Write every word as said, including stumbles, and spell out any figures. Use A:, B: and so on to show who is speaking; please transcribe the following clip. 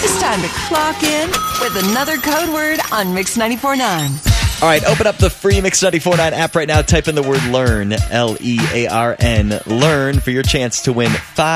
A: It's time to clock in with another code word on Mix ninety-four point nine.
B: All right, open up the free Mix ninety-four point nine app right now. Type in the word LEARN, L E A R N, LEARN, for your chance to win five